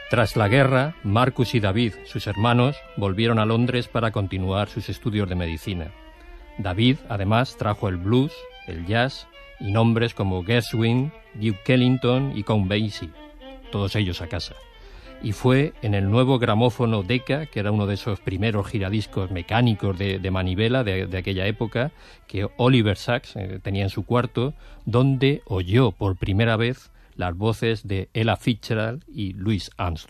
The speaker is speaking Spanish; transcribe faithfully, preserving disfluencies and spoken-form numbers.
Tras la guerra, Marcus y David, sus hermanos, volvieron a Londres para continuar sus estudios de medicina. David, además, trajo el blues, el jazz y nombres como Gershwin, Duke Ellington y Count Basie, todos ellos a casa. Y fue en el nuevo gramófono Decca, que era uno de esos primeros giradiscos mecánicos de, de manivela de, de aquella época, que Oliver Sacks eh, tenía en su cuarto, donde oyó por primera vez las voces de Ella Fitzgerald y Louis Armstrong.